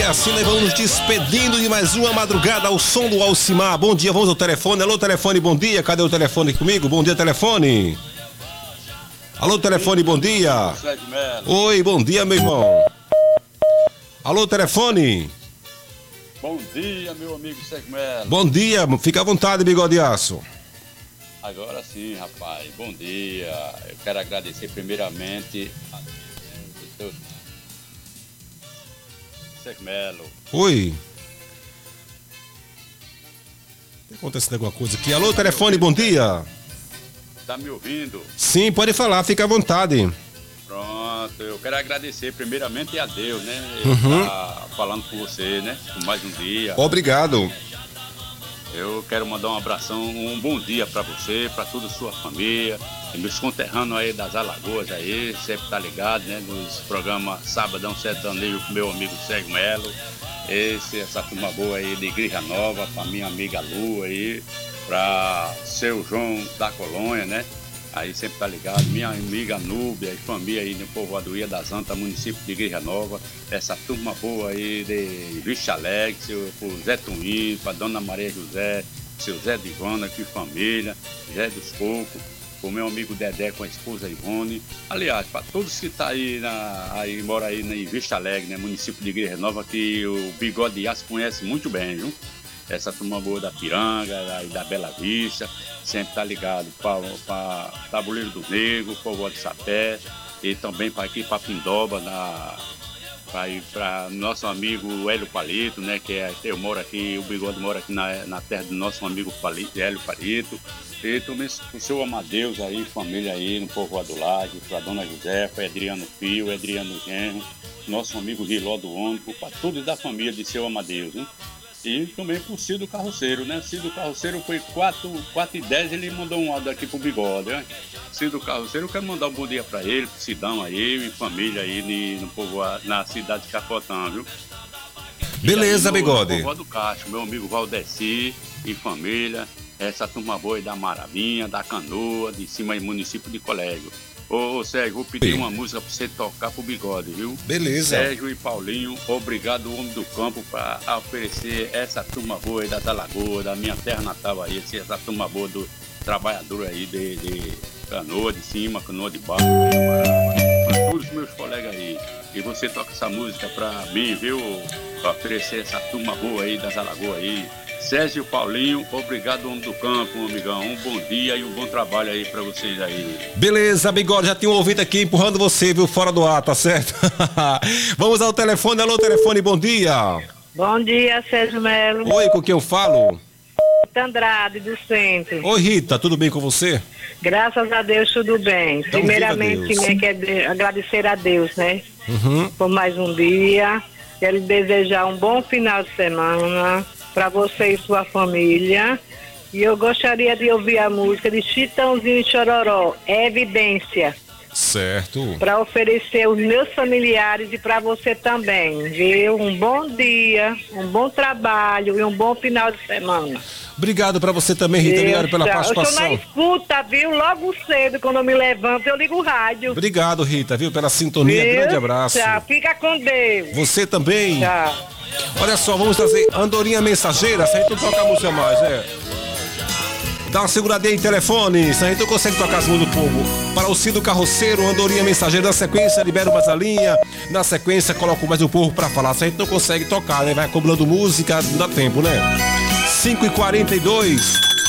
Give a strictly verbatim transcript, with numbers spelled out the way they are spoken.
E assim nós vamos nos despedindo de mais uma madrugada ao som do Alcimar. Bom dia, vamos ao telefone. Alô, telefone, bom dia. Cadê o telefone comigo? Bom dia, telefone. Alô, telefone, bom dia. Oi, bom dia, meu irmão. Alô, telefone. Bom dia, meu amigo Segmelo. Bom dia, fica à vontade, bigode de aço. Agora sim, rapaz, bom dia. Eu quero agradecer primeiramente a Deus. Segmelo. Oi. Tá acontecendo alguma coisa aqui? Alô, telefone, bom dia. Tá me ouvindo? Sim, pode falar, fica à vontade. Pronto, eu quero agradecer primeiramente a Deus, né? Ele uhum. tá falando com você, né? Por mais um dia. Obrigado. Eu quero mandar um abração, um bom dia para você, para toda a sua família, e meus conterrâneos aí das Alagoas aí, sempre tá ligado, né? Nos programas Sabadão Sertanejo com meu amigo Segmelo. Esse, essa turma boa aí de Igreja Nova, para minha amiga Lu aí, para seu João da Colônia, né? Aí sempre tá ligado, minha amiga Núbia e família aí no povoado Ia das Antas, município de Igreja Nova, essa turma boa aí de Vista Alegre, seu, pro Zé Tuim, pra Dona Maria José, seu Zé de Ivana, que família, Zé dos Cocos, pro meu amigo Dedé com a esposa Ivone, aliás, para todos que tá aí, na, aí mora aí em Vista Alegre, né, município de Igreja Nova, que o Bigode de Aço conhece muito bem, viu? Essa turma boa da Piranga, da, da Bela Vista, sempre tá ligado para Tabuleiro do Negro, Povo de Sapé, e também para aqui para Pindoba, para nosso amigo Hélio Palito, né, que é, eu moro aqui, o Bigode mora aqui na, na terra do nosso amigo Palito, Hélio Palito, e também o seu Amadeus aí, família aí no Povoado Laje, para Dona José, para Adriano Fio, Adriano Genro, nosso amigo Riló do Ônibus, para todos da família de seu Amadeus, hein? E também pro Cido Carroceiro, né? Cido Carroceiro foi quatro e dez, ele mandou um áudio aqui pro Bigode, né? Cido Carroceiro, eu quero mandar um bom dia pra ele, pro Cidão aí, e família aí no povo, na cidade de Chapotão, viu? Beleza, no, Bigode. No do Castro, meu amigo Valdeci e família, essa turma boa aí da Maravinha, da Canoa, de cima aí, município de Colégio. Ô, ô Sérgio, vou pedir Sim. uma música pra você tocar pro Bigode, viu? Beleza. Sérgio e Paulinho, obrigado, homem do campo, pra oferecer essa turma boa aí da Alagoas, da minha terra natal aí, essa turma boa do trabalhador aí de, de Canoa de cima, Canoa de baixo, pra todos os meus colegas aí. E você toca essa música pra mim, viu? Pra oferecer essa turma boa aí das Alagoas aí. Sérgio Paulinho, obrigado, homem do campo, amigão. Um bom dia e um bom trabalho aí pra vocês aí. Beleza, Bigode, já tem um ouvinte aqui empurrando você, viu? Fora do ar, tá certo? Vamos ao telefone. Alô, telefone, bom dia. Bom dia, Sérgio Melo. Oi, com quem eu falo? Rita Andrade, do centro. Oi, Rita, tudo bem com você? Graças a Deus, tudo bem. Então, primeiramente, né, quero agradecer a Deus, né? Uhum. Por mais um dia. Quero desejar um bom final de semana para você e sua família. E eu gostaria de ouvir a música de Chitãozinho e Chororó, Evidência. Certo. Para oferecer aos meus familiares e para você também, viu? Um bom dia, um bom trabalho e um bom final de semana. Obrigado para você também, Rita, obrigado pela participação. Eu estou na escuta, viu? Logo cedo, quando eu me levanto, eu ligo o rádio. Obrigado, Rita, viu? Pela sintonia, viu? Grande abraço. Tchau, fica com Deus. Você também. Tchau. Olha só, vamos trazer Andorinha Mensageira, se a gente não tocar a música mais, né? Dá uma seguradinha em telefone, se a gente não consegue tocar as músicas do povo. Para o Cido Carroceiro, Andorinha Mensageira, na sequência libera mais a linha, na sequência coloca mais o povo para falar. Se a gente não consegue tocar, né? Vai cobrando música, não dá tempo, né? cinco e quarenta e dois.